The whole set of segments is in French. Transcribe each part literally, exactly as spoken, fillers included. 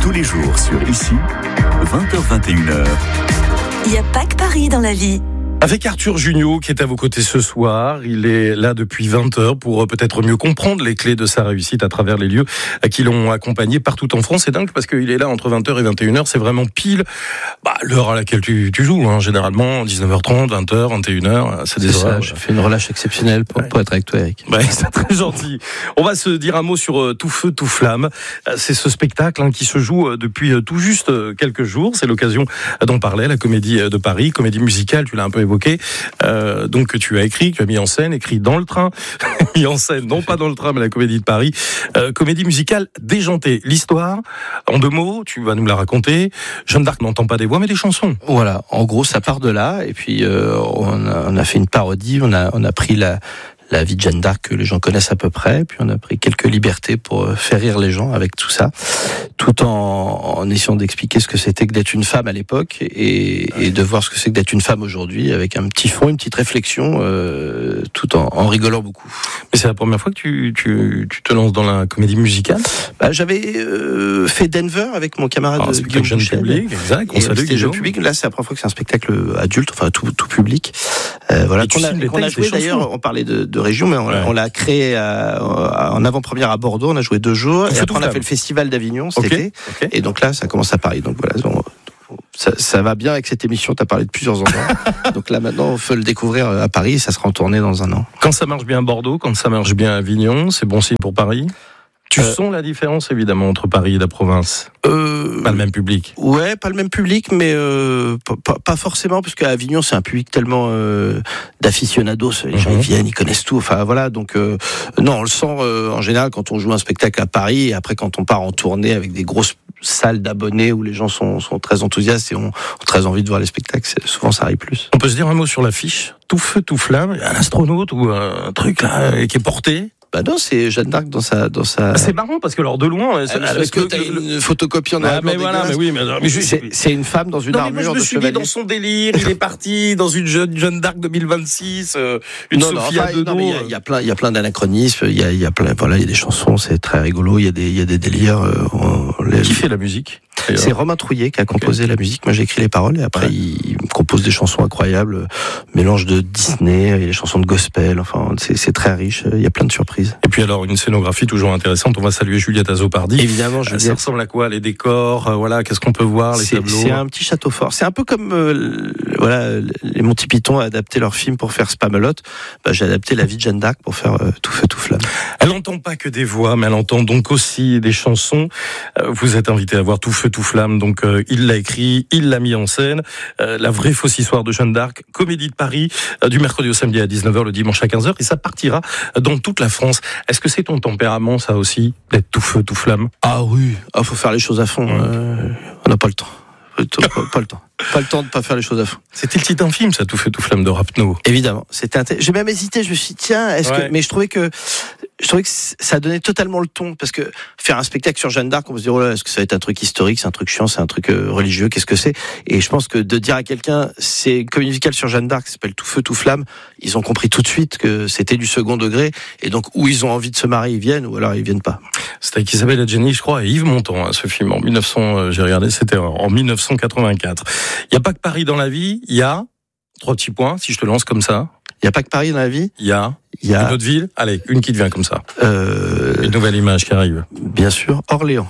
Tous les jours sur Ici, vingt heures vingt et une heures. Il n'y a pas que Paris dans la vie. Avec Arthur Jugnot qui est à vos côtés ce soir, il est là depuis vingt heures pour peut-être mieux comprendre les clés de sa réussite à travers les lieux qui l'ont accompagné partout en France. C'est dingue parce qu'il est là entre vingt heures et vingt et une heures, c'est vraiment pile bah, l'heure à laquelle tu, tu joues, hein, généralement dix-neuf heures trente, vingt heures, vingt et une heures, c'est des c'est horaires. Ça, je fais une relâche exceptionnelle pour, ouais. pour être avec toi, Eric. Ouais, c'est très gentil. On va se dire un mot sur euh, Tout Feu, Tout Flamme. Euh, c'est ce spectacle hein, qui se joue euh, depuis euh, tout juste euh, quelques jours. C'est l'occasion euh, d'en parler, la Comédie de Paris, comédie musicale, tu l'as un peu évoqué. Euh, donc que tu as écrit, que tu as mis en scène, écrit dans le train, mis en scène, non pas dans le train, mais la Comédie de Paris. Euh, comédie musicale déjantée. L'histoire, en deux mots, tu vas nous la raconter. Jeanne d'Arc n'entend pas des voix, mais des chansons. Voilà, en gros, ça part de là. Et puis, euh, on, a, on a fait une parodie. On a, on a pris la, la vie de Jeanne d'Arc que les gens connaissent à peu près. Puis, on a pris quelques libertés pour faire rire les gens avec tout ça, tout en, en essayant d'expliquer ce que c'était que d'être une femme à l'époque et, et de voir ce que c'est que d'être une femme aujourd'hui, avec un petit fond, une petite réflexion, euh, tout en, en rigolant beaucoup. Mais c'est la première fois que tu, tu, tu te lances dans la comédie musicale. Bah, j'avais euh, fait Denver avec mon camarade Alors, Guillaume jeune Bouchel. public, exact. On Et salue c'était jeune public. Là, c'est la première fois que c'est un spectacle adulte, enfin tout, tout public. Euh, voilà, qu'on a, qu'on a joué d'ailleurs. On parlait de, de région, mais on, ouais. on l'a créé à, en avant-première à Bordeaux. On a joué deux jours. Et après, on a fait le festival d'Avignon cet okay. été. Okay. Et donc là, ça commence à Paris. Donc voilà. On, Ça, ça va bien avec cette émission, tu as parlé de plusieurs endroits. Donc là maintenant, on peut le découvrir à Paris et ça sera en tournée dans un an. Quand ça marche bien à Bordeaux, quand ça marche bien à Avignon, c'est bon signe pour Paris. Tu euh, sens la différence évidemment entre Paris et la province. Euh, pas le même public. Ouais, pas le même public, mais euh, pas, pas forcément, parce qu'à Avignon c'est un public tellement euh, d'aficionados, les gens mm-hmm. ils viennent, ils connaissent tout. Enfin voilà, donc euh, non, on le sent euh, en général quand on joue un spectacle à Paris et après quand on part en tournée avec des grosses salles d'abonnés où les gens sont, sont très enthousiastes et ont, ont très envie de voir les spectacles. C'est, souvent ça arrive plus. On peut se dire un mot sur l'affiche. Tout feu, tout flamme. Un astronaute ou un truc là qui est porté. Bah non, c'est Jeanne d'Arc dans sa dans sa. Ah, c'est marrant parce que alors de loin. C'est, ah, parce que, que t'as le, une photocopie en ah, mais voilà, mais oui, mais, mais je, c'est, c'est une femme dans une non, armure mais moi, je me de suis chevalier. Mis dans son délire, il est parti dans une jeune Jeanne d'Arc deux mille vingt-six, euh, une non, Sophia non, Dedo. Il y, y a plein, il y a plein d'anachronismes. Il y a, il y a plein, voilà, il y a des chansons, c'est très rigolo. Il y a des, il y a des délires. Euh, les... Qui fait la musique? C'est Romain Trouillet qui a composé okay. la musique. Moi, j'ai écrit les paroles et après, ouais. il compose des chansons incroyables, mélange de Disney et les chansons de gospel. Enfin, c'est, c'est très riche. Il y a plein de surprises. Et puis alors, une scénographie toujours intéressante. On va saluer Juliette Azopardi. Évidemment, Juliette. Ça ressemble à quoi? Les décors, euh, voilà, qu'est-ce qu'on peut voir, les c'est, tableaux? C'est un petit château fort. C'est un peu comme, euh, voilà, les Monty Python ont adapté leur film pour faire Spamalot. Bah, j'ai adapté la vie de Jeanne d'Arc pour faire euh, Tout feu, tout flamme. Elle n'entend pas que des voix, mais elle entend donc aussi des chansons. Euh, vous êtes invité à voir Tout feu, tout flamme. Donc, euh, il l'a écrit, il l'a mis en scène. Euh, la vraie fausse histoire de Jeanne d'Arc, Comédie de Paris, euh, du mercredi au samedi à dix-neuf heures, le dimanche à quinze heures. Et ça partira dans toute la France. Est-ce que c'est ton tempérament, ça aussi, d'être tout feu, tout flamme? Ah oui, ah, faut faire les choses à fond. Mmh. Euh, on n'a pas le temps. Pas, pas le temps. Pas le temps de pas faire les choses à fond. C'était le titre d'un film, ça, Tout feu, tout flamme de Rapneau. Évidemment. C'était inté... J'ai même hésité, je me suis dit, tiens, est-ce ouais. que, mais je trouvais que, je trouvais que ça donnait totalement le ton, parce que faire un spectacle sur Jeanne d'Arc, on se dit, oh là, est-ce que ça va être un truc historique, c'est un truc chiant, c'est un truc euh, religieux, qu'est-ce que c'est? Et je pense que de dire à quelqu'un, c'est une comédie musicale sur Jeanne d'Arc, qui s'appelle Tout feu, tout flamme, ils ont compris tout de suite que c'était du second degré, et donc, où ils ont envie de se marier, ils viennent, ou alors ils viennent pas. C'était avec Isabelle Adjani, je crois, et Yves Montand, hein, ce film, en mille neuf cents, euh, j'ai regardé, c'était en mille neuf cent quatre-vingt-quatre. Il n'y a pas que Paris dans la vie, il y a, trois petits points, si je te lance comme ça. Il n'y a pas que Paris dans la vie. Il y a, il y a une autre ville. Allez, une qui te vient comme ça. Euh... Une nouvelle image qui arrive. Bien sûr, Orléans.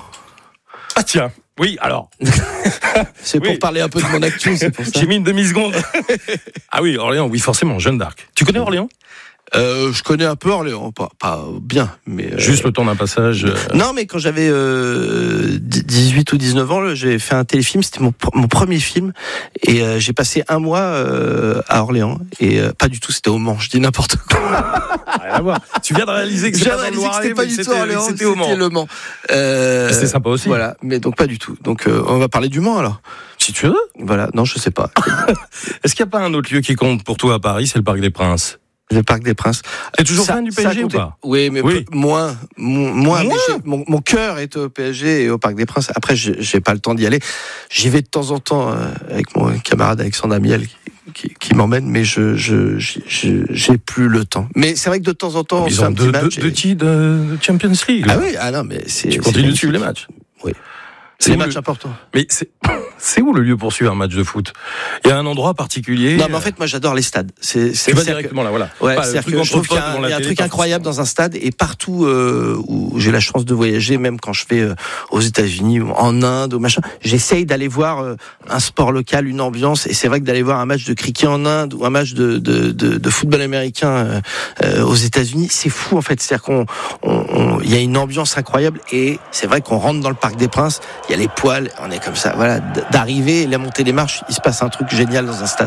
Ah tiens, oui, alors. c'est pour oui. parler un peu de mon actu, c'est pour ça. J'ai mis une demi-seconde. Ah oui, Orléans, oui, forcément, Jeanne d'Arc. Tu connais Orléans? Euh, je connais un peu Orléans, pas, pas bien, mais... Euh... Juste le temps d'un passage... Euh... Non, mais quand j'avais euh, dix-huit ou dix-neuf ans, j'ai fait un téléfilm, c'était mon, mon premier film, et euh, j'ai passé un mois euh, à Orléans, et euh, pas du tout, c'était au Mans, je dis n'importe quoi. Rien à voir. Tu viens de réaliser que, j'ai pas, réalisé que c'était pas du tout Orléans, c'était au Mans. C'était le Mans. Euh, c'était sympa aussi. Voilà, mais donc pas du tout. Donc euh, on va parler du Mans alors. Si tu veux. Voilà, non, je sais pas. Est-ce qu'il n'y a pas un autre lieu qui compte pour toi à Paris, c'est le Parc des Princes? Le Parc des Princes. T'es toujours fan du P S G ou pas? Oui, mais oui. Peu, moins, moins. moins mais mon, mon cœur est au P S G et au Parc des Princes. Après, j'ai, j'ai pas le temps d'y aller. J'y vais de temps en temps euh, avec mon camarade Alexandre Amiel qui, qui, qui m'emmène, mais je, je, je, je, j'ai plus le temps. Mais c'est vrai que de temps en temps, on fait un petit match. De, de, de, de Champions League. Ah oui, ah non, mais c'est. Tu continues de suivre les matchs. Oui. C'est des où matchs le... importants. Mais c'est... c'est où le lieu pour suivre un match de foot? Il y a un endroit particulier? Non, mais en fait, moi, j'adore les stades. C'est, c'est, tu vas c'est directement que... là, voilà. Ouais, Pas c'est-à-dire que je trouve qu'il y a un, il y a un truc incroyable dans un stade, et partout euh, où j'ai la chance de voyager, même quand je vais euh, aux États-Unis, ou en Inde, ou machin, j'essaye d'aller voir euh, un sport local, une ambiance, et c'est vrai que d'aller voir un match de cricket en Inde ou un match de, de, de, de football américain euh, euh, aux États-Unis, c'est fou en fait. C'est-à-dire qu'on, on, on, il y a une ambiance incroyable, et c'est vrai qu'on rentre dans le Parc des Princes, il y a les poils, on est comme ça, voilà, d'arriver, la montée des marches, il se passe un truc génial dans un stade.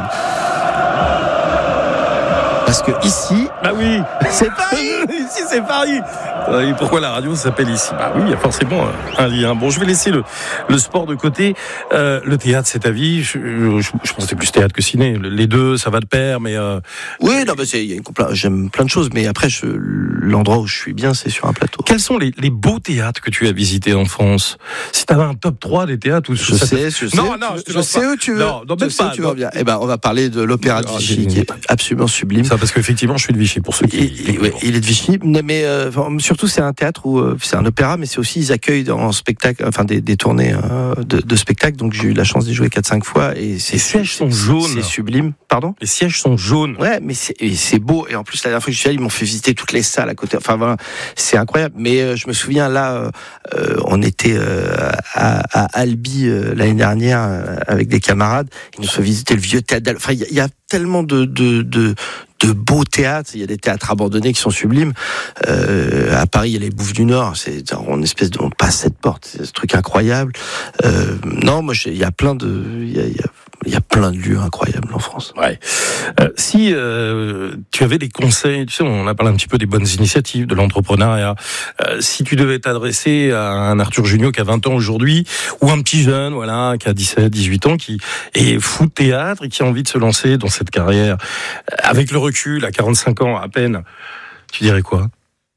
Parce que ici, bah oui, c'est Paris. Ici c'est Paris. Et pourquoi la radio s'appelle ici? Bah oui, il y a forcément un lien. Bon, je vais laisser le, le sport de côté. Euh, le théâtre, c'est ta vie. Je, je, je pense que c'est plus théâtre que ciné. Les deux, ça va de pair, mais euh... oui, non, mais c'est, il y a une compla... j'aime plein de choses, mais après, je, l'endroit où je suis bien, c'est sur un plateau. Quels sont les, les beaux théâtres que tu as visités en France? Si tu avais un top trois des théâtres, où je sais, te... je sais, non, non, je, je, je sais où tu veux. Non, non, je sais pas, où tu vas bien. Eh ben, on va parler de l'Opéra de Vichy, qui est absolument sublime. Ça, parce qu'effectivement, je suis de Vichy pour ceux qui. Il, il, ouais, il est de Vichy, mais euh, surtout c'est un théâtre où euh, c'est un opéra, mais c'est aussi ils accueillent en spectacle, enfin des, des tournées euh, de, de spectacles. Donc j'ai eu la chance d'y jouer quatre cinq fois, et c'est, les sièges sont jaunes. C'est sublime. Pardon? Les sièges sont jaunes. Ouais, mais c'est, c'est beau. Et en plus la dernière fois que je suis allé, ils m'ont fait visiter toutes les salles à côté. Enfin voilà, c'est incroyable. Mais euh, je me souviens là, euh, on était euh, à, à Albi euh, l'année dernière euh, avec des camarades. Ils nous ont fait visiter le vieux théâtre. Enfin il y, y a tellement de de de de beaux théâtres, il y a des théâtres abandonnés qui sont sublimes. Euh, à Paris, il y a les Bouffes du Nord, c'est une espèce de, on passe cette porte, c'est un truc incroyable. Euh, non, moi, il y a plein de, il y a, il y a, il y a plein de lieux incroyables en France. Ouais. Euh, si euh, tu avais des conseils, tu sais, on a parlé un petit peu des bonnes initiatives, de l'entrepreneuriat. Euh, si tu devais t'adresser à un Arthur Jugnot qui a vingt ans aujourd'hui, ou un petit jeune, voilà, qui a dix-sept, dix-huit ans, qui est fou de théâtre et qui a envie de se lancer dans cette carrière, avec le recul, à quarante-cinq ans à peine, tu dirais quoi?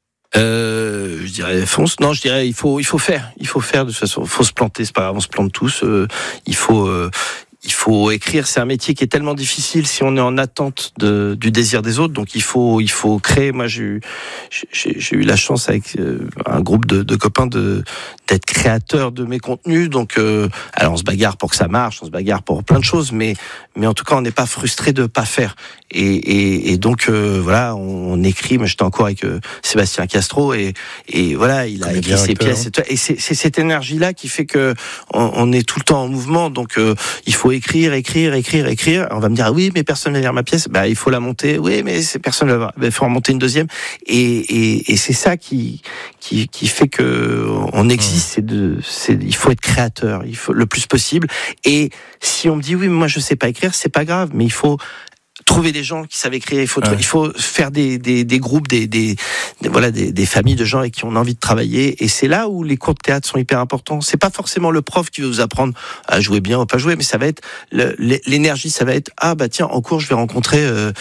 Euh, je dirais fonce. Non, je dirais il faut il faut faire, il faut faire de toute façon. Il faut se planter, c'est pas grave, on se plante tous. Euh, il faut euh, il faut écrire. C'est un métier qui est tellement difficile si on est en attente de, du désir des autres. Donc il faut il faut créer. Moi j'ai eu j'ai, j'ai eu la chance avec euh, un groupe de, de copains de d'être créateur de mes contenus. Donc euh, alors on se bagarre pour que ça marche, on se bagarre pour plein de choses, mais mais en tout cas on n'est pas frustré de pas faire. Et, et, et donc euh, voilà, on, on écrit. Moi, j'étais encore avec euh, Sébastien Castro, et, et voilà, il a Comme écrit ses pièces. Et, et c'est, c'est cette énergie-là qui fait que on, on est tout le temps en mouvement. Donc euh, il faut écrire, écrire, écrire, écrire. On va me dire ah, oui, mais personne ne va lire ma pièce. Bah il faut la monter. Oui, mais c'est personne ne va. Il faut en monter une deuxième. Et, et, et c'est ça qui, qui qui fait que on existe. C'est de, c'est il faut être créateur. Il faut le plus possible. Et si on me dit oui, mais moi je sais pas écrire, c'est pas grave. Mais il faut trouver des gens qui savent écrire, il faut, ouais. il faut faire des, des, des groupes, des, des, des, voilà, des, des familles de gens avec qui on a envie de travailler. Et c'est là où les cours de théâtre sont hyper importants. C'est pas forcément le prof qui va vous apprendre à jouer bien ou pas jouer, mais ça va être le, l'énergie, ça va être ah bah tiens, en cours je vais rencontrer euh,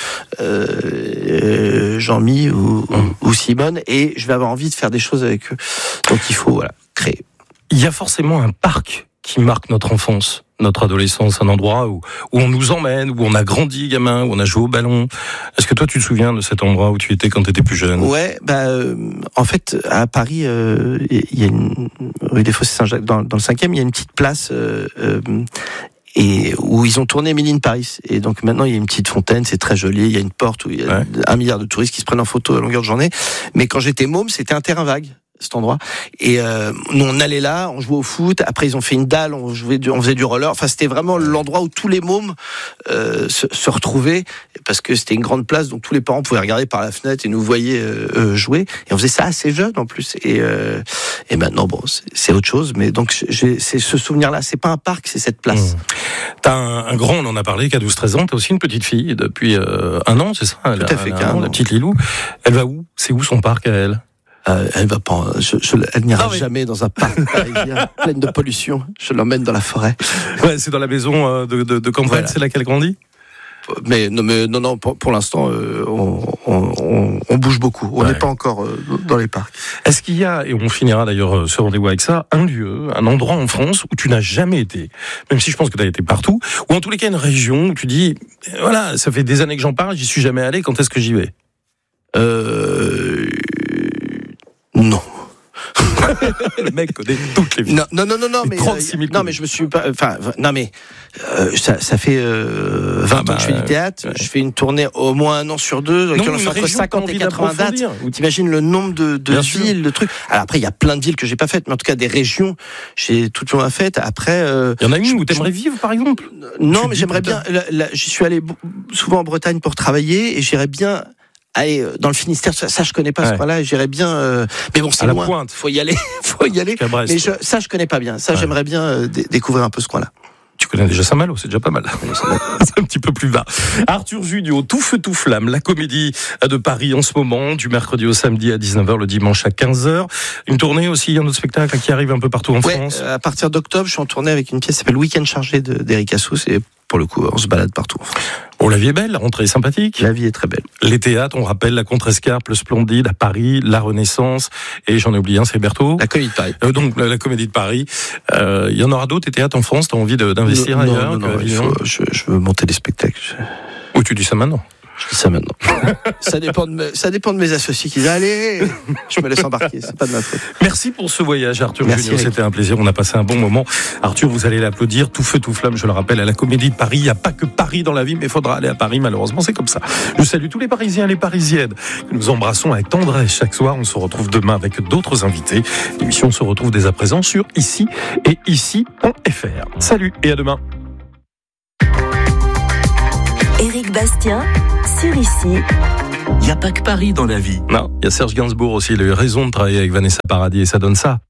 euh, Jean-Mi ou, mmh. ou, ou Simone, et je vais avoir envie de faire des choses avec eux. Donc il faut voilà créer. Il y a forcément un parc qui marque notre enfance, notre adolescence, un endroit où, où on nous emmène, où on a grandi gamin, où on a joué au ballon. Est-ce que toi tu te souviens de cet endroit où tu étais quand tu étais plus jeune? Ouais, bah euh, en fait à Paris, il euh, y a une rue des Fossés Saint-Jacques, dans, dans le cinquième, il y a une petite place euh, euh, et où ils ont tourné Emily in Paris. Et donc maintenant il y a une petite fontaine, c'est très joli, il y a une porte où il y a ouais. un milliard de touristes qui se prennent en photo à longueur de journée. Mais quand j'étais môme, c'était un terrain vague, cet endroit, et euh, nous on allait là, on jouait au foot. Après ils ont fait une dalle, on jouait, du, on faisait du roller. Enfin c'était vraiment l'endroit où tous les mômes euh, se, se retrouvaient, parce que c'était une grande place, donc tous les parents pouvaient regarder par la fenêtre et nous voyaient euh, jouer. Et on faisait ça assez jeune en plus. Et euh, et maintenant bon c'est, c'est autre chose, mais donc j'ai, c'est ce souvenir-là. C'est pas un parc, c'est cette place. Mmh. T'as un, un grand, on en a parlé, qui a douze treize ans. T'as aussi une petite fille depuis euh, un an, c'est ça? Tout à fait, la petite Lilou. Elle va où? C'est où son parc à elle? Euh, elle va pas, je, je, elle n'ira non, mais... jamais dans un parc parisien plein de pollution. Je l'emmène dans la forêt. Ouais, c'est dans la maison de, de, de campagne, voilà. C'est là qu'elle grandit. Mais non, mais non, non. Pour, pour l'instant, euh, on, on, on bouge beaucoup. On n'est ouais. pas encore euh, dans les parcs. Est-ce qu'il y a, et on finira d'ailleurs ce rendez-vous avec ça, un lieu, un endroit en France où tu n'as jamais été, même si je pense que tu as été partout, ou en tous les cas une région où tu dis, voilà, ça fait des années que j'en parle, j'y suis jamais allé. Quand est-ce que j'y vais? Euh... Non. Le mec connaît toutes les villes. Non, non, non, non, non mais trente-six mille euh, non, mais je me suis pas. Enfin, non, mais euh, ça, ça fait euh, vingt Ah bah, ans que je fais du théâtre. ouais. Je fais une tournée au moins un an sur deux. Non, Qui une ont fait entre région cinquante t'as et envie quatre-vingts dates. d'approfondir. T'imagines le nombre de, de Bien sûr. villes, de trucs. Alors après, il y a plein de villes que j'ai pas faites, mais en tout cas des régions, j'ai tout le temps faites. Après, euh, Il y en a une je- où t'aimerais vivre, par exemple? non, Tu mais dis, j'aimerais putain. bien. Là, là, j'y suis allé b- souvent en Bretagne pour travailler et j'irais bien aller euh, dans le Finistère. Ça, ça, je connais pas Ouais. ce coin-là. Et j'irais bien. euh, Mais bon, c'est À la loin. pointe. Faut y aller. Faut y aller. Qu'à Brest. Mais je, ça, je connais pas bien. Ça, Ouais. j'aimerais bien euh, dé- découvrir un peu ce coin-là. Tu connais déjà Saint-Malo, c'est déjà pas mal. C'est un petit peu plus bas. Arthur Junio, Tout feu, tout flamme, la comédie de Paris en ce moment, du mercredi au samedi à dix-neuf heures, le dimanche à quinze heures. Une tournée aussi, un autre spectacle qui arrive un peu partout en Ouais, France. euh, à partir d'octobre, je suis en tournée avec une pièce qui s'appelle Week-end chargé de- d'Eric Assous. Et pour le coup, on se balade partout en France. Bon, la vie est belle, la rentrée est sympathique. La vie est très belle. Les théâtres, on rappelle la Contrescarpe, le Splendide à Paris, la Renaissance, et j'en ai oublié un, c'est Berthaud. La comédie de Paris. Euh, donc la, la Comédie de Paris. Euh, Il y en aura d'autres, des théâtres en France, t'as envie de- d'investir non, ailleurs non, non, que- il faut- je, je veux monter des spectacles. Je, Ou tu dis ça maintenant? je dis ça maintenant. ça, dépend de me- ça dépend de mes associés qui disent allez, je me laisse embarquer, c'est pas de ma faute. Merci pour ce voyage, Arthur Merci, Junio. Eric. C'était un plaisir. On a passé un bon moment. Arthur, vous allez l'applaudir. Tout feu, tout flamme, je le rappelle, à la Comédie de Paris. Il n'y a pas que Paris dans la vie, mais il faudra aller à Paris. Malheureusement, c'est comme ça. Je salue tous les Parisiens et les Parisiennes que nous embrassons avec tendresse chaque soir. On se retrouve demain avec d'autres invités. L'émission se retrouve dès à présent sur ici et ici point F R. Salut et à demain. Éric Bastien, sur Ici. Il n'y a pas que Paris dans la vie. Non, il y a Serge Gainsbourg aussi. Il a eu raison de travailler avec Vanessa Paradis et ça donne ça.